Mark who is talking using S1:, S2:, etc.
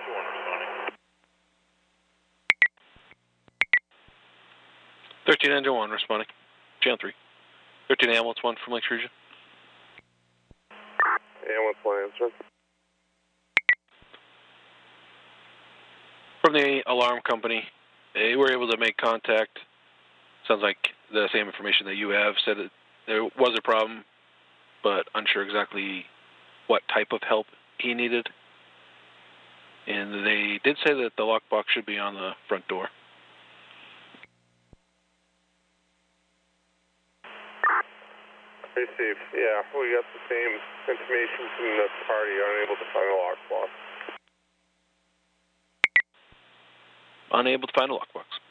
S1: 13 Engine 1 responding. Channel 3. 13 Ambulance 1 from Lakes Region.
S2: Ambulance 1 answer.
S1: From the alarm company, they were able to make contact. Sounds like the same information that you have. Said that there was a problem, but unsure exactly what type of help he needed. And they did say that the lockbox should be on the front door.
S2: Received. Yeah, we got the same information from the party, unable to find a lockbox.
S1: Unable to find a lockbox.